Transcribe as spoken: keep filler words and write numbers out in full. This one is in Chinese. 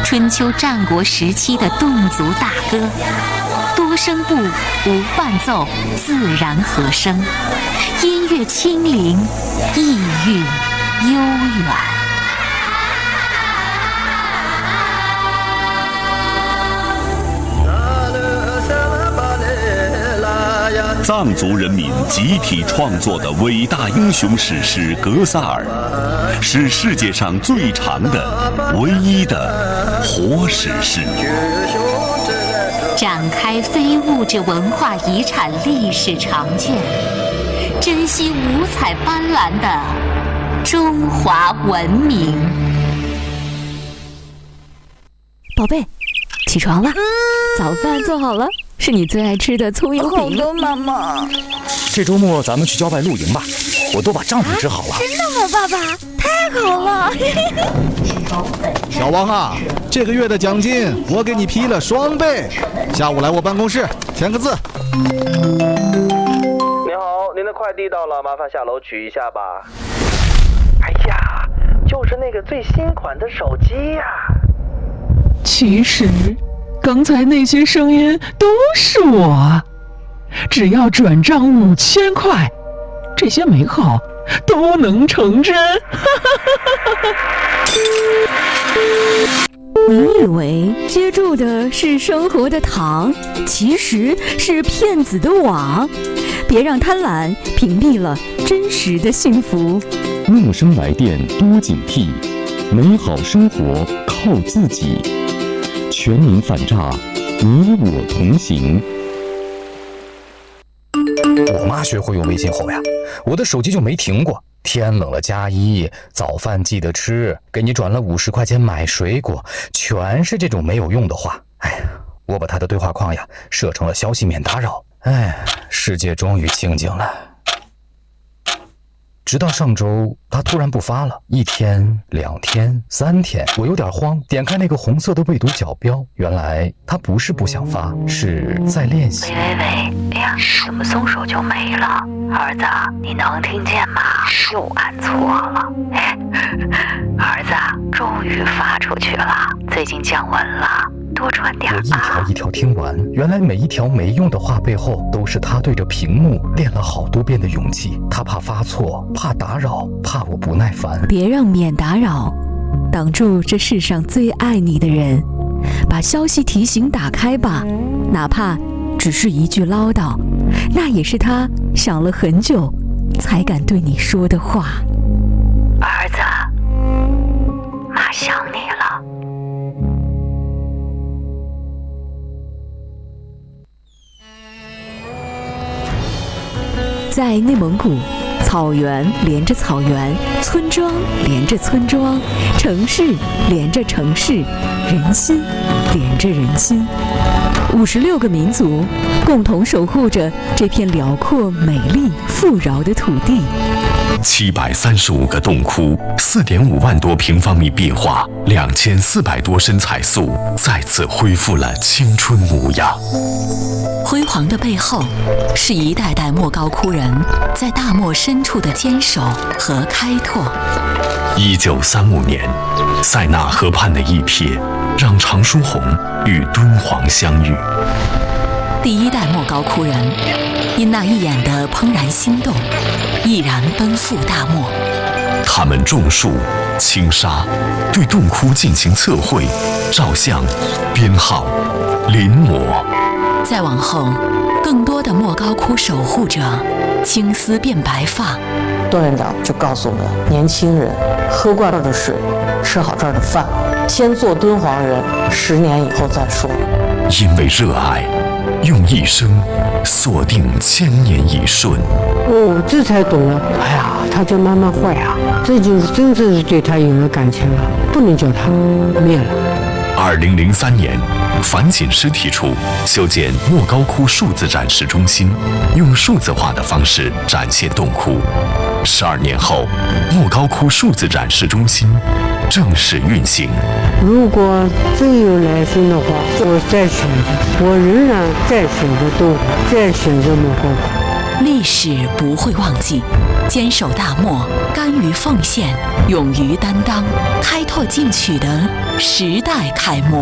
春秋战国时期的侗族大歌，多声部无伴奏，自然和声，音乐轻灵，意韵悠远。 藏族人民集体创作的伟大英雄史诗《格萨尔》，是世界上最长的、唯一的活史诗， 展开非物质文化遗产历史长卷，珍惜五彩斑斓的中华文明。 宝贝，起床了，早饭做好了。是你最爱吃的葱油饼。 好的，妈妈。 这周末咱们去郊外露营吧，我都把帐篷支好了。 啊、真的吗，爸爸？太好了！ 小王啊，这个月的奖金我给你批了双倍，下午来我办公室签个字。 您好，您的快递到了，麻烦下楼取一下吧。哎呀，就是那个最新款的手机呀、啊。 其实。刚才那些声音都是我，只要转账五千块，这些美好都能成真。 你以为接住的是生活的糖，其实是骗子的网。别让贪婪屏蔽了真实的幸福。 陌生来电多警惕，美好生活靠自己。全民反诈，你我同行。 我妈学会用微信后呀，我的手机就没停过。天冷了加衣，早饭记得吃，给你转了五十块钱买水果，全是这种没有用的话。哎呀，我把她的对话框呀设成了消息免打扰。哎，世界终于清静了。直到上周，他突然不发了，一天、两天、三天，我有点慌，点开那个红色的未读角标，原来他不是不想发，是在练习。 喂喂喂，哎呀，怎么松手就没了？儿子，你能听见吗？又按错了。哎，儿子，终于发出去了，最近降温了。多穿点吧。 我一条一条听完，原来每一条没用的话背后都是他对着屏幕练了好多遍的勇气。他怕发错，怕打扰，怕我不耐烦。 别让免打扰挡住这世上最爱你的人。把消息提醒打开吧，哪怕只是一句唠叨，那也是他想了很久才敢对你说的话。 儿子，妈想你了。 在内蒙古，草原连着草原，村庄连着村庄，城市连着城市，人心连着人心。五十六个民族共同守护着这片辽阔、美丽、富饶的土地。 七百三十五个洞窟，四点五万多平方米壁画，两千四百多身彩塑，再次恢复了青春模样。 辉煌的背后，是一代代莫高窟人在大漠深处的坚守和开拓。 一九三五年，塞纳河畔的一瞥，让常书鸿与敦煌相遇。 第一代莫高窟人因那一眼的怦然心动，毅然奔赴大漠。 他们种树、清沙，对洞窟进行测绘、照相、编号、临摹。 再往后，更多的莫高窟守护者青丝变白发。 段院长就告诉我，年轻人喝惯这儿的水，吃好这儿的饭，先做敦煌人，十年以后再说。 因为热爱，用一生锁定千年一瞬。 哦，这才懂了。哎呀，他叫慢慢坏啊，这就是真正是对他有了感情了，不能叫他灭了。 二零零三年，樊锦诗提出修建莫高窟数字展示中心，用数字化的方式展现洞窟。十二年后，莫高窟数字展示中心正式运行。 如果真有来生的话，我再选择，我仍然再选择洞窟，再选择莫高窟。 历史不会忘记，坚守大漠，甘于奉献，勇于担当，开拓进取的时代楷模。